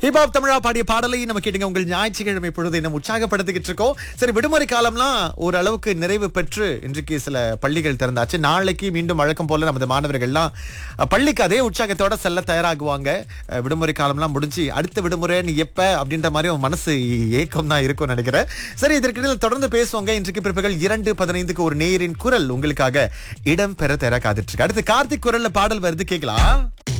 Hip hop தமிழா பாடிய பாடலை நம்ம கேட்டுங்க. உங்கள் ஞாயிற்றுக்கிழமை பொழுது நம்ம உற்சாகப்படுத்திக்கிட்டு இருக்கோம். சரி, விடுமுறை காலம்லாம் ஓரளவுக்கு நிறைவு பெற்று இன்றைக்கு சில பள்ளிகள் திறந்தாச்சு. நாளைக்கு மீண்டும் வழக்கம் போல நமது மாணவர்கள்லாம் பள்ளிக்கு அதே உற்சாகத்தோட செல்ல தயாராகுவாங்க. விடுமுறை காலம்லாம் முடிஞ்சு அடுத்த விடுமுறை நீ எப்ப அப்படின்ற மாதிரி உன் மனசு ஏக்கம் தான் இருக்கும் நினைக்கிறேன். சரி, இதற்கிடையில் தொடர்ந்து பேசுவாங்க. இன்றைக்கு பிற்பகல் 2:15 ஒரு நேயரின் குரல் உங்களுக்காக இடம் பெற தயாரா காத்துட்டு இருக்கு. அடுத்து கார்த்திக் குரல்ல பாடல் வருது, கேட்கலாம்.